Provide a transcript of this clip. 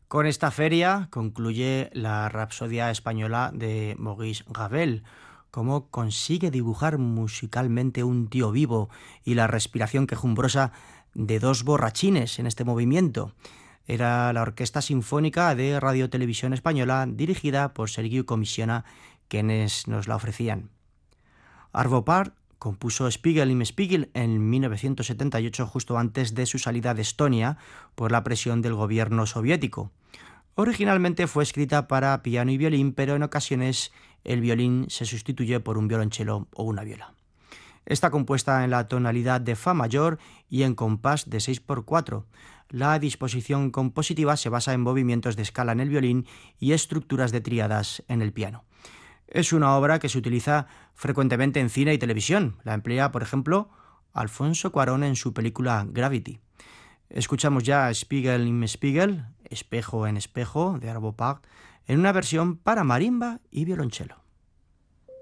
Con esta feria concluye la Rapsodia española de Maurice Ravel. Cómo consigue dibujar musicalmente un tío vivo y la respiración quejumbrosa de dos borrachines en este movimiento. Era la Orquesta Sinfónica de Radio Televisión Española, dirigida por Sergiu Comissiona, quienes nos la ofrecían. Arvo Pärt compuso Spiegel im Spiegel en 1978, justo antes de su salida de Estonia por la presión del gobierno soviético. Originalmente fue escrita para piano y violín, pero en ocasiones el violín se sustituye por un violonchelo o una viola. Está compuesta en la tonalidad de fa mayor y en compás de 6/4. La disposición compositiva se basa en movimientos de escala en el violín y estructuras de tríadas en el piano. Es una obra que se utiliza frecuentemente en cine y televisión. La emplea, por ejemplo, Alfonso Cuarón en su película Gravity. Escuchamos ya Spiegel im Spiegel, Espejo en Espejo, de Arvo Pärt, en una versión para marimba y violonchelo.